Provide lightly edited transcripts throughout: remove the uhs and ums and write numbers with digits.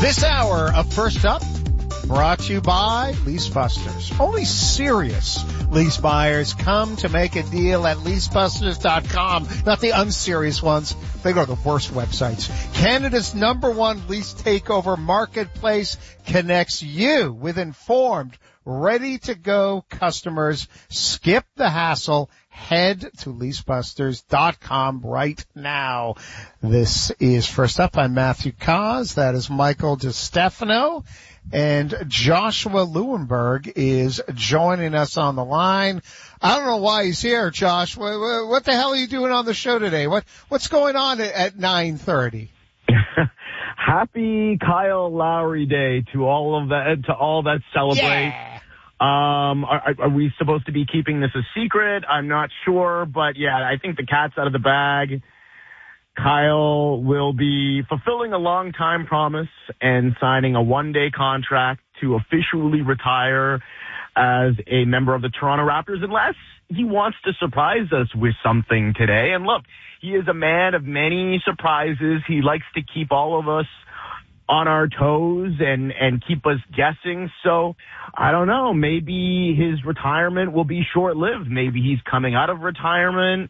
This hour of First Up brought to you by Lease Busters. Only serious lease buyers come to make a deal at leasebusters.com, not the unserious ones. They go to the worst websites. Canada's #1 lease takeover marketplace connects you with informed, ready-to-go customers. Skip the hassle. Head to leasebusters.com right now. This is First Up. I'm Matthew Kaz. That is Michael DeStefano. And Joshua Lewenberg is joining us on the line. I don't know why he's here, Josh. What the hell are you doing on the show today? What's going on at 9:30? Happy Kyle Lowry Day to all that celebrate. Yeah. Are we supposed to be keeping this a secret? I'm not sure, but yeah, I think the cat's out of the bag. Kyle will be fulfilling a long-time promise and signing a one-day contract to officially retire as a member of the Toronto Raptors, unless he wants to surprise us with something today. And look, he is a man of many surprises. He likes to keep all of us on our toes and keep us guessing. So I don't know, maybe his retirement will be short-lived. Maybe he's coming out of retirement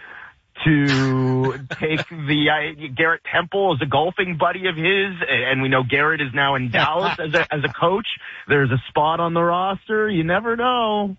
to take the Garrett Temple as a golfing buddy of his, and we know Garrett is now in Dallas as a coach. There's a spot on the roster. You never know.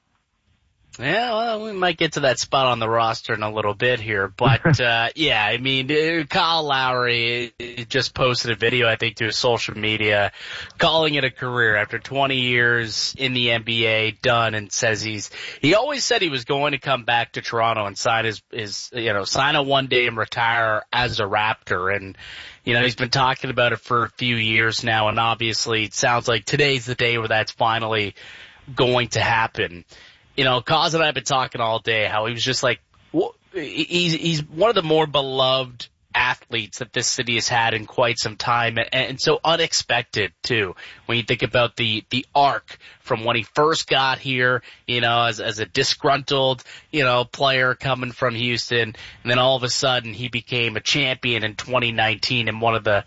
Yeah, well, we might get to that spot on the roster in a little bit here. But, yeah, I mean, Kyle Lowry just posted a video, I think, to his social media calling it a career after 20 years in the NBA, done, and says he always said he was going to come back to Toronto and sign sign a one day and retire as a Raptor. And, he's been talking about it for a few years now, and obviously it sounds like today's the day where that's finally going to happen. Kaz and I have been talking all day how he was just like, he's one of the more beloved athletes that this city has had in quite some time, and so unexpected too. When you think about the arc from when he first got here, as a disgruntled, player coming from Houston, and then all of a sudden he became a champion in 2019 and one of the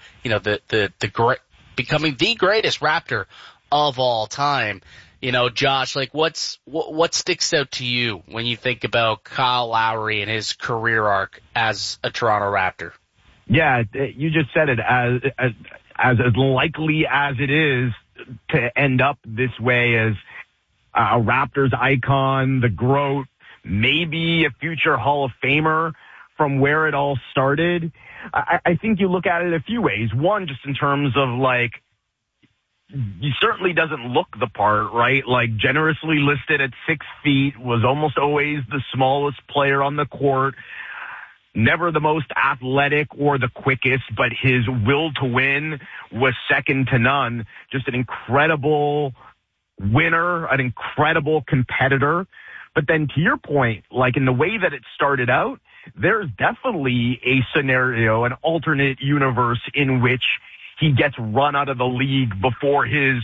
becoming the greatest Raptor of all time. Josh, like what sticks out to you when you think about Kyle Lowry and his career arc as a Toronto Raptor? Yeah, you just said it, as likely as it is to end up this way as a Raptors icon, the GOAT, maybe a future Hall of Famer from where it all started. I think you look at it a few ways. One, just in terms of he certainly doesn't look the part, right? Like, generously listed at 6 feet, was almost always the smallest player on the court, never the most athletic or the quickest, but his will to win was second to none. Just an incredible winner, an incredible competitor. But then to your point, like in the way that it started out, there's definitely a scenario, an alternate universe in which he gets run out of the league before his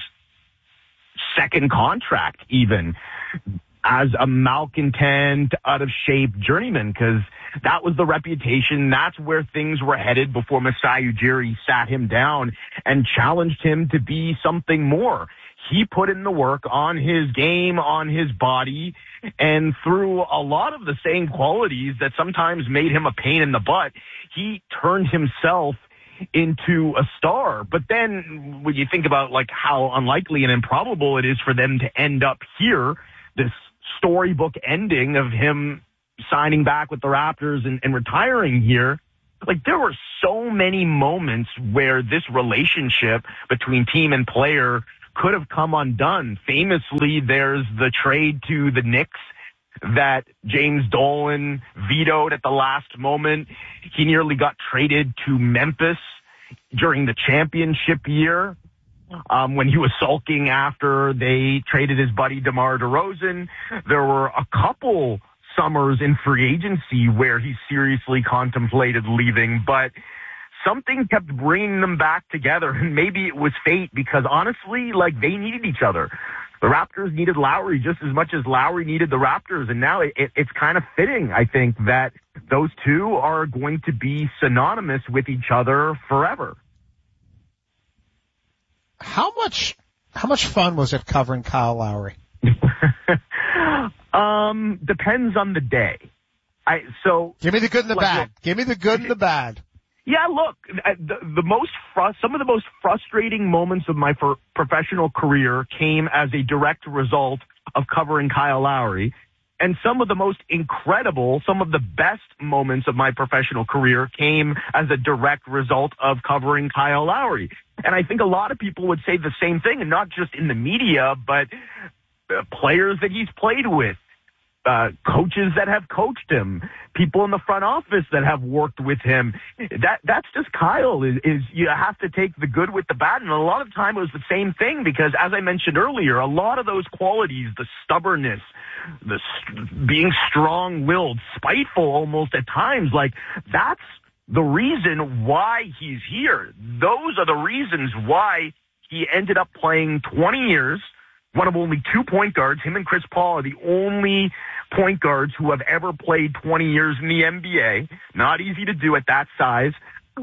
second contract even, as a malcontent, out-of-shape journeyman, because that was the reputation. That's where things were headed before Masai Ujiri sat him down and challenged him to be something more. He put in the work on his game, on his body, and through a lot of the same qualities that sometimes made him a pain in the butt, he turned himself into a star. But then when you think about how unlikely and improbable it is for them to end up here, this storybook ending of him signing back with the Raptors and retiring here, there were so many moments where this relationship between team and player could have come undone. Famously, there's the trade to the Knicks that James Dolan vetoed at the last moment. He nearly got traded to Memphis during the championship year when he was sulking after they traded his buddy DeMar DeRozan. There were a couple summers in free agency where he seriously contemplated leaving, but something kept bringing them back together, and maybe it was fate because honestly, they needed each other. The Raptors needed Lowry just as much as Lowry needed the Raptors, and now it's kind of fitting, I think, that those two are going to be synonymous with each other forever. How much fun was it covering Kyle Lowry? Depends on the day. Give me the good and the bad. Give me the good and the bad. Yeah, look, some of the most frustrating moments of my professional career came as a direct result of covering Kyle Lowry. And some of the best moments of my professional career came as a direct result of covering Kyle Lowry. And I think a lot of people would say the same thing, and not just in the media, but players that he's played with, coaches that have coached him, people in the front office that have worked with him. That's just Kyle. Is you have to take the good with the bad, and a lot of time it was the same thing because, as I mentioned earlier, a lot of those qualities, the stubbornness, being strong-willed, spiteful almost at times, like that's the reason why he's here. Those are the reasons why he ended up playing 20 years. One of only 2 point guards. Him and Chris Paul are the only point guards who have ever played 20 years in the NBA. Not easy to do at that size.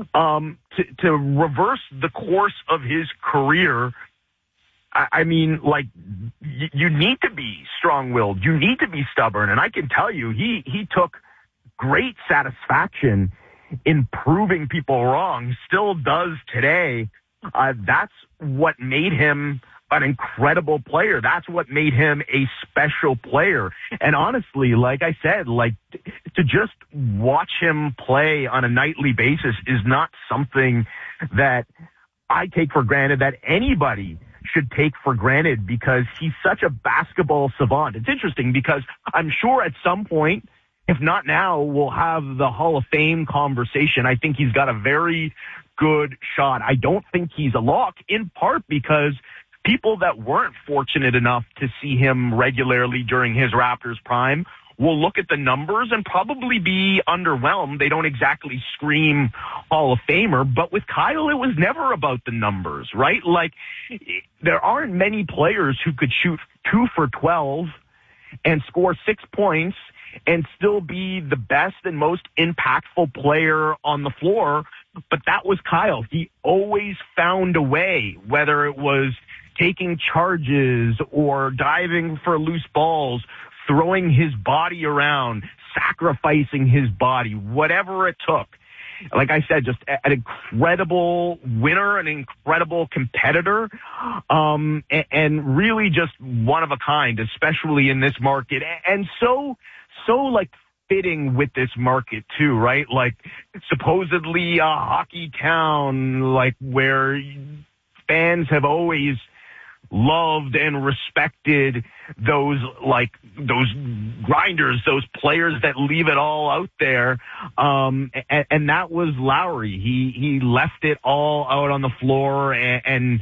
To reverse the course of his career, I mean, like, you need to be strong-willed. You need to be stubborn. And I can tell you, he took great satisfaction in proving people wrong. Still does today. That's what made him an incredible player. That's what made him a special player. And honestly, like I said, like to just watch him play on a nightly basis is not something that I take for granted, that anybody should take for granted, because he's such a basketball savant. It's interesting because I'm sure at some point, if not now, we'll have the Hall of Fame conversation. I think he's got a very good shot. I don't think he's a lock, in part because people that weren't fortunate enough to see him regularly during his Raptors prime will look at the numbers and probably be underwhelmed. They don't exactly scream Hall of Famer, but with Kyle, it was never about the numbers, right? Like, there aren't many players who could shoot 2 for 12 and score 6 points and still be the best and most impactful player on the floor. But that was Kyle. He always found a way, whether it was taking charges or diving for loose balls, throwing his body around, sacrificing his body, whatever it took. Like I said, just an incredible winner, an incredible competitor, and really just one of a kind, especially in this market. And so like fitting with this market too, right? Like supposedly a hockey town, like where fans have always loved and respected those grinders, those players that leave it all out there. And that was Lowry. He left it all out on the floor, and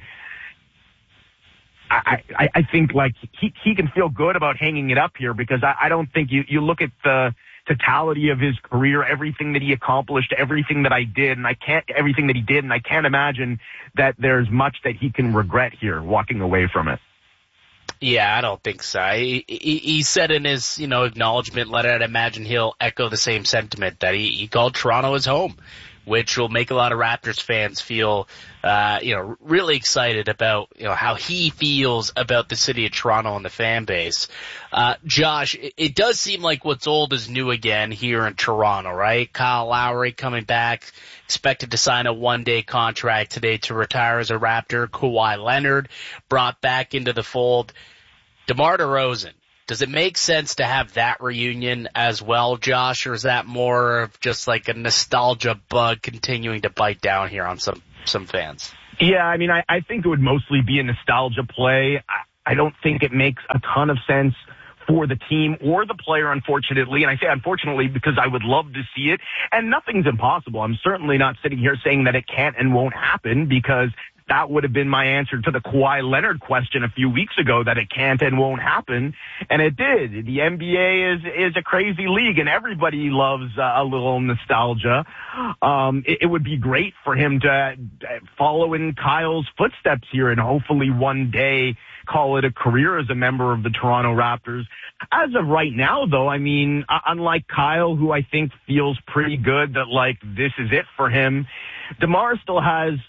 I think like he can feel good about hanging it up here, because I don't think you look at the totality of his career, everything that he accomplished, everything that he did, and I can't imagine that there's much that he can regret here walking away from it. Yeah, I don't think so. He said in his, acknowledgement letter, I'd imagine he'll echo the same sentiment, that he called Toronto his home, which will make a lot of Raptors fans feel, really excited about, how he feels about the city of Toronto and the fan base. Josh, it does seem like what's old is new again here in Toronto, right? Kyle Lowry coming back, expected to sign a one-day contract today to retire as a Raptor. Kawhi Leonard brought back into the fold. DeMar DeRozan. Does it make sense to have that reunion as well, Josh, or is that more of just like a nostalgia bug continuing to bite down here on some fans? Yeah, I mean, I think it would mostly be a nostalgia play. I don't think it makes a ton of sense for the team or the player, unfortunately. And I say unfortunately because I would love to see it, and nothing's impossible. I'm certainly not sitting here saying that it can't and won't happen, because that would have been my answer to the Kawhi Leonard question a few weeks ago, that it can't and won't happen. And it did. The NBA is a crazy league, and everybody loves a little nostalgia. It would be great for him to follow in Kyle's footsteps here and hopefully one day call it a career as a member of the Toronto Raptors. As of right now, though, I mean, unlike Kyle, who I think feels pretty good that, like, this is it for him, DeMar still has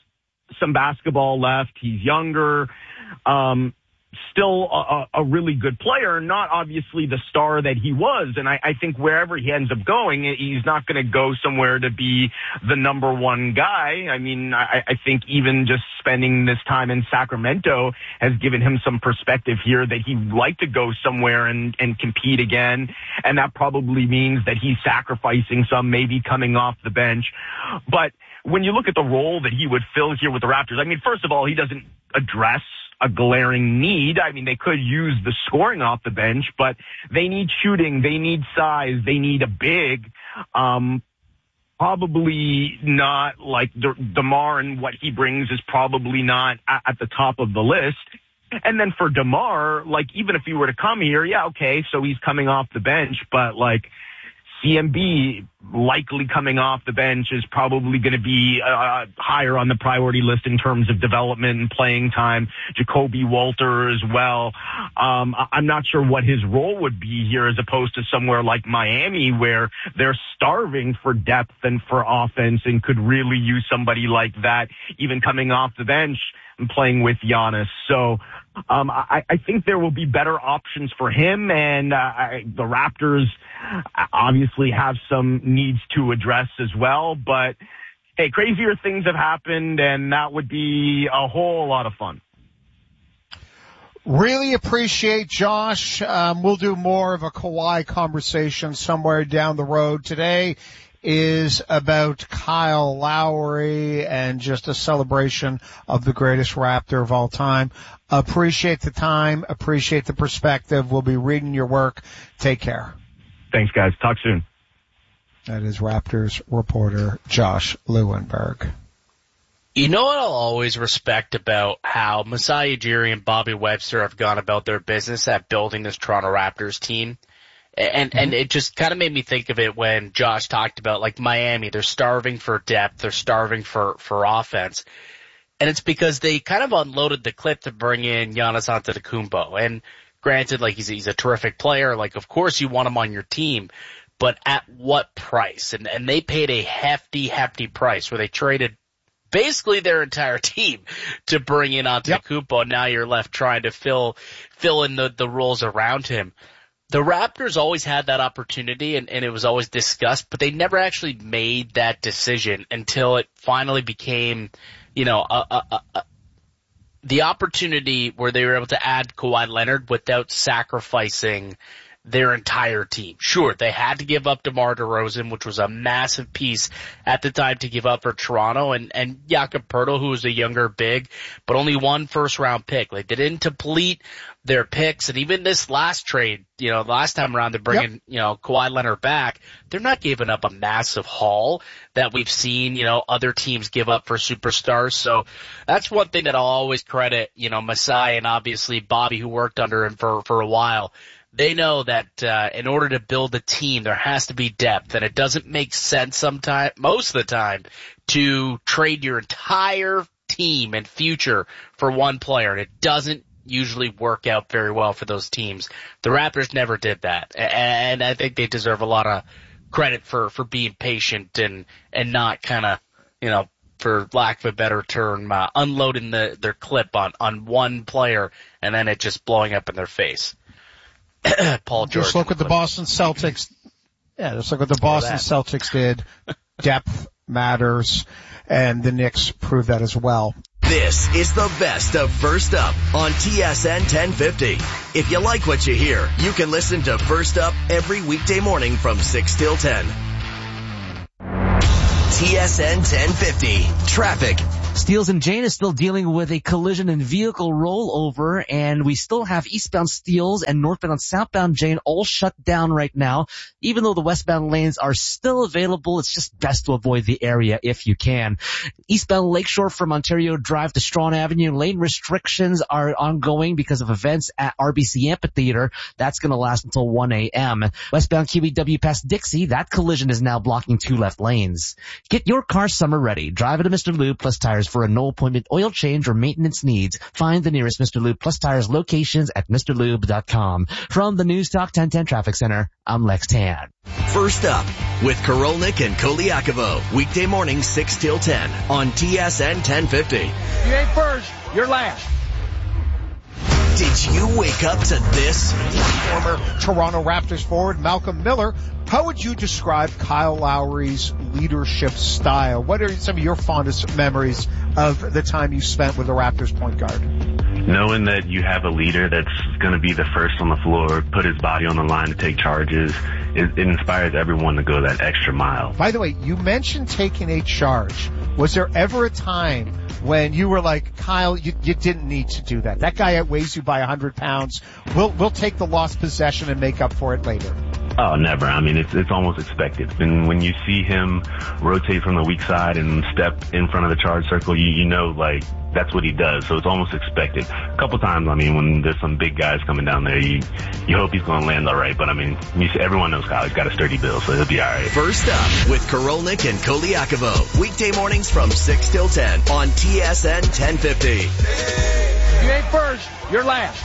some basketball left. He's younger. Still a really good player, not obviously the star that he was. And I think wherever he ends up going, he's not going to go somewhere to be the number one guy. I mean, I think even just spending this time in Sacramento has given him some perspective here that he'd like to go somewhere and compete again. And that probably means that he's sacrificing some, maybe coming off the bench. But when you look at the role that he would fill here with the Raptors, I mean, first of all, he doesn't address a glaring need. I mean, they could use the scoring off the bench, but they need shooting, they need size, they need a big. Probably not like DeMar, and what he brings is probably not at the top of the list. And then for DeMar, like, even if he were to come here, yeah, okay, so he's coming off the bench, but like, CMB likely coming off the bench is probably going to be higher on the priority list in terms of development and playing time. Jacoby Walter as well. I'm not sure what his role would be here as opposed to somewhere like Miami where they're starving for depth and for offense and could really use somebody like that even coming off the bench and playing with Giannis. So I think there will be better options for him, and the Raptors obviously have some needs to address as well. But, hey, crazier things have happened, and that would be a whole lot of fun. Really appreciate Josh. We'll do more of a Kawhi conversation somewhere down the road. Today is about Kyle Lowry and just a celebration of the greatest Raptor of all time. Appreciate the time. Appreciate the perspective. We'll be reading your work. Take care. Thanks, guys. Talk soon. That is Raptors reporter Josh Lewenberg. You know what I'll always respect about how Masai Ujiri and Bobby Webster have gone about their business at building this Toronto Raptors team? And it just kind of made me think of it when Josh talked about, like, Miami. They're starving for depth. They're starving for offense. And it's because they kind of unloaded the clip to bring in Giannis Antetokounmpo. And granted, like, he's a terrific player. Like, of course you want him on your team. But at what price? And they paid a hefty price where they traded basically their entire team to bring in Antetokounmpo. Yep. Now you're left trying to fill in the roles around him. The Raptors always had that opportunity, and it was always discussed, but they never actually made that decision until it finally became, the opportunity where they were able to add Kawhi Leonard without sacrificing their entire team. Sure, they had to give up DeMar DeRozan, which was a massive piece at the time to give up for Toronto, and Jakob Poeltl, who was a younger big, but only one first-round pick. Like, they didn't deplete their picks, and even this last trade, last time around they're bringing, Kawhi Leonard back, they're not giving up a massive haul that we've seen, other teams give up for superstars. So that's one thing that I'll always credit, Masai and obviously Bobby, who worked under him for a while. They know that in order to build a team, there has to be depth, and it doesn't make sense most of the time, to trade your entire team and future for one player, and it doesn't usually work out very well for those teams. The Raptors never did that, and I think they deserve a lot of credit for being patient and not kind of, for lack of a better term, unloading their clip on one player and then it just blowing up in their face. Paul George. Just look what the Boston Celtics. Yeah, just look what the Boston Celtics did. Depth matters, and the Knicks proved that as well. This is the best of First Up on TSN 1050. If you like what you hear, you can listen to First Up every weekday morning from 6 till 10. TSN 1050 Traffic. Steeles and Jane is still dealing with a collision and vehicle rollover, and we still have eastbound Steeles and northbound and southbound Jane all shut down right now. Even though the westbound lanes are still available, it's just best to avoid the area if you can. Eastbound Lakeshore from Ontario Drive to Strawn Avenue, lane restrictions are ongoing because of events at RBC Amphitheater. That's going to last until 1 a.m. Westbound QEW past Dixie, that collision is now blocking 2 left lanes. Get your car summer ready. Drive it to Mr. Lube plus Tires Tires for a no-appointment oil change or maintenance needs. Find the nearest Mr. Lube Plus Tires locations at MrLube.com. From the News Talk 1010 Traffic Center, I'm Lex Tan. First Up with Korolnik and Koliakovo. Weekday morning 6 till 10 on TSN 1050. You ain't first, you're last. Did you wake up to this? Former Toronto Raptors forward Malcolm Miller. How would you describe Kyle Lowry's leadership style? What are some of your fondest memories of the time you spent with the Raptors point guard? Knowing that you have a leader that's going to be the first on the floor, put his body on the line to take charges, it inspires everyone to go that extra mile. By the way, you mentioned taking a charge. Was there ever a time when you were like, Kyle, you didn't need to do that? That guy outweighs you by 100 pounds. We'll take the lost possession and make up for it later. Oh, never. I mean, it's almost expected. And when you see him rotate from the weak side and step in front of the charge circle, you know, like, that's what he does. So it's almost expected. A couple times, I mean, when there's some big guys coming down there, you hope he's going to land all right. But I mean, everyone knows Kyle. He's got a sturdy build, so he'll be all right. First Up with Korolnik and Koliakovo. Weekday mornings from 6 till 10 on TSN 1050. You ain't first, you're last.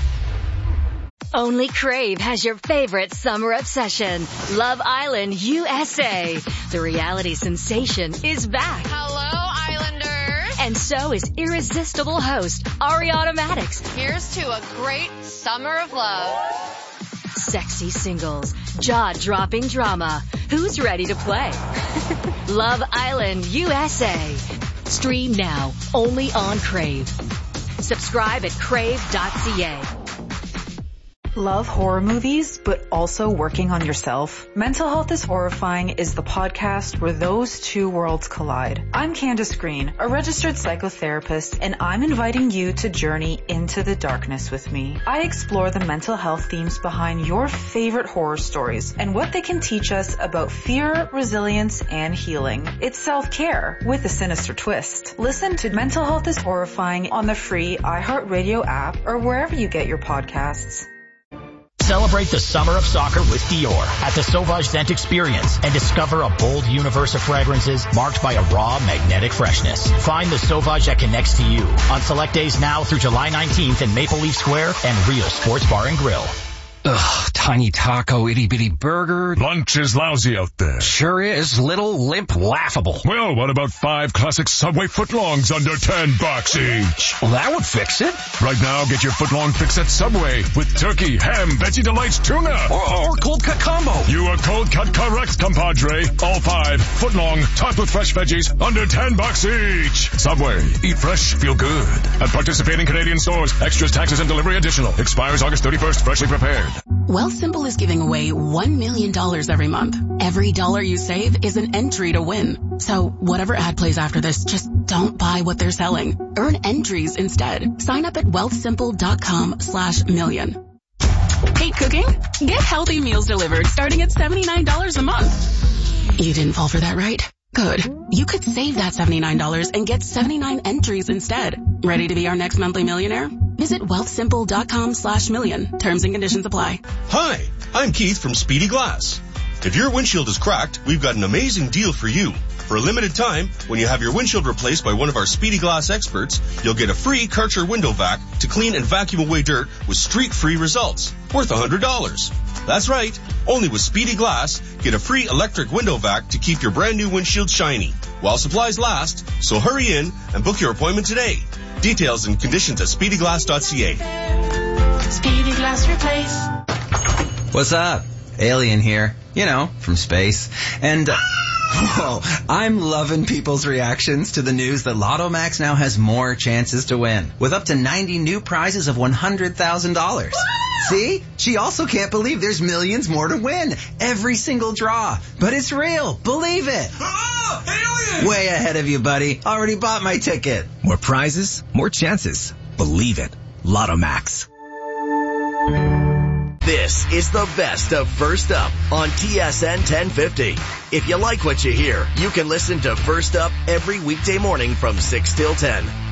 Only Crave has your favorite summer obsession, Love Island USA. The reality sensation is back. Hello, Islanders. And so is irresistible host Ariana Madix. Here's to a great summer of love. Sexy singles, jaw-dropping drama. Who's ready to play? Love Island USA. Stream now, only on Crave. Subscribe at crave.ca. Love horror movies, but also working on yourself? Mental Health is Horrifying is the podcast where those two worlds collide. I'm Candace Green, a registered psychotherapist, and I'm inviting you to journey into the darkness with me. I explore the mental health themes behind your favorite horror stories and what they can teach us about fear, resilience, and healing. It's self-care with a sinister twist. Listen to Mental Health is Horrifying on the free iHeartRadio app or wherever you get your podcasts. Celebrate the summer of soccer with Dior at the Sauvage Scent Experience and discover a bold universe of fragrances marked by a raw, magnetic freshness. Find the Sauvage that connects to you on select days now through July 19th in Maple Leaf Square and Rio Sports Bar and Grill. Ugh, tiny taco, itty-bitty burger. Lunch is lousy out there. Sure is. Little, limp, laughable. Well, what about 5 classic Subway footlongs under $10 each? Well, that would fix it. Right now, get your footlong fix at Subway with turkey, ham, Betsy Delights tuna. Or cold cut combo. You are cold cut correct, compadre. All 5 footlong, topped with fresh veggies, under $10 each. Subway. Eat fresh, feel good. At participating Canadian stores. Extras, taxes, and delivery additional. Expires August 31st. Freshly prepared. Wealthsimple is giving away $1 million every month. Every dollar you save is an entry to win. So whatever ad plays after this, just don't buy what they're selling. Earn entries instead. Sign up at wealthsimple.com/million. Hate cooking? Get healthy meals delivered starting at $79 a month. You didn't fall for that, right? Good. You could save that $79 and get 79 entries instead. Ready to be our next monthly millionaire? Visit wealthsimple.com/million. Terms and conditions apply. Hi, I'm Keith from Speedy Glass. If your windshield is cracked, we've got an amazing deal for you. For a limited time, when you have your windshield replaced by one of our Speedy Glass experts, you'll get a free Karcher window vac to clean and vacuum away dirt with streak-free results, worth $100. That's right. Only with Speedy Glass, get a free electric window vac to keep your brand new windshield shiny while supplies last. So hurry in and book your appointment today. Details and conditions at speedyglass.ca. Speedy Glass Replace. What's up? Alien here. You know, from space. And, whoa, I'm loving people's reactions to the news that Lotto Max now has more chances to win, with up to 90 new prizes of $100,000. See? She also can't believe there's millions more to win. Every single draw. But it's real. Believe it. Oh, alien! Way ahead of you, buddy. Already bought my ticket. More prizes, more chances. Believe it. Lotto Max. This is the best of First Up on TSN 1050. If you like what you hear, you can listen to First Up every weekday morning from 6 till 10.